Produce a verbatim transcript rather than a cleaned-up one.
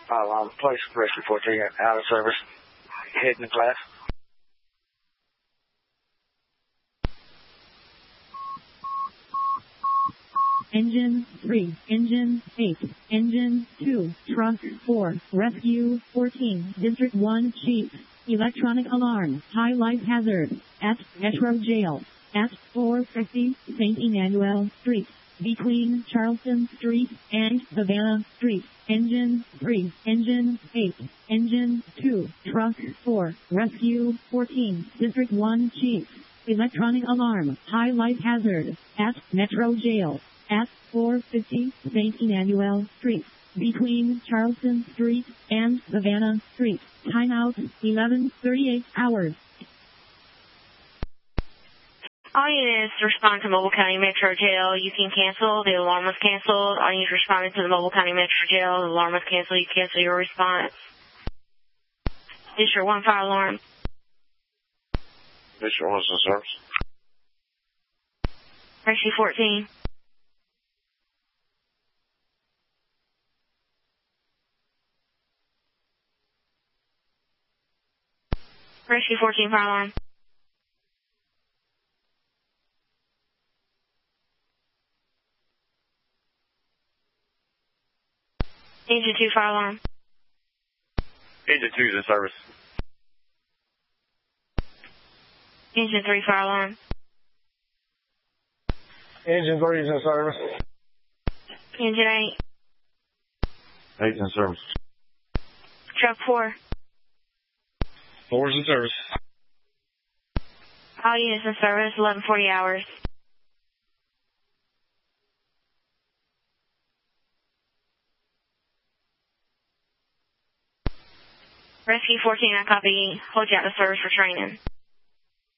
Oh, um, place rescue fourteen out of service. Heading to class. Engine three, Engine eight, Engine two, Truck four, Rescue fourteen, District one Chief. Electronic alarm, high life hazard, at Metro Jail, at four fifty Saint Emmanuel Street, between Charleston Street and Havana Street. Engine three, Engine eight, Engine two, Truck four, Rescue fourteen, District one Chief. Electronic alarm, high life hazard, at Metro Jail, at four fifty Saint Emmanuel Street, between Charleston Street and Savannah Street. Timeout, eleven thirty-eight hours. All you need is to respond to Mobile County Metro Jail. You can cancel. The alarm was canceled. All you need to respond to the Mobile County Metro Jail. The alarm was canceled. You cancel your response. District one fire alarm. District one is in service. Rescue fourteen. Rescue fourteen fire alarm. Engine two fire alarm. Engine two is in service. Engine three fire alarm. Engine three is in service. Engine eight. Eight is in service. Truck four. Four is in service. All units in service, eleven forty hours. Rescue fourteen, I copy. Hold you out of service for training.